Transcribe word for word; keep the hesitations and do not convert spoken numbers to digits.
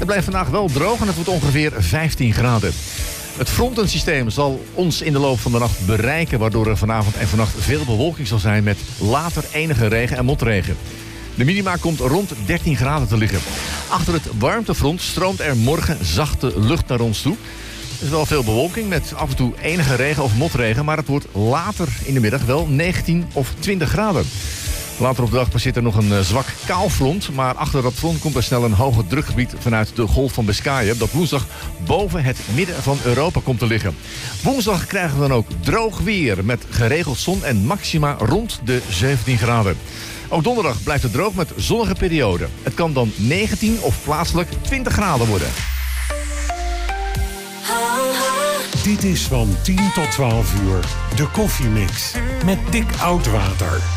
Het blijft vandaag wel droog en het wordt ongeveer vijftien graden. Het frontensysteem zal ons in de loop van de nacht bereiken, waardoor er vanavond en vannacht veel bewolking zal zijn met later enige regen en motregen. De minima komt rond dertien graden te liggen. Achter het warmtefront stroomt er morgen zachte lucht naar ons toe. Er is wel veel bewolking met af en toe enige regen of motregen, maar het wordt later in de middag wel negentien of twintig graden. Later op de dag passeert er nog een uh, zwak kaalfront, maar achter dat front komt er snel een hoger drukgebied vanuit de Golf van Biskaje, dat woensdag boven het midden van Europa komt te liggen. Woensdag krijgen we dan ook droog weer met geregeld zon en maxima rond de zeventien graden. Ook donderdag blijft het droog met zonnige perioden. Het kan dan negentien of plaatselijk twintig graden worden. Dit is van tien tot twaalf uur de Koffiemix met Dick Oudwater.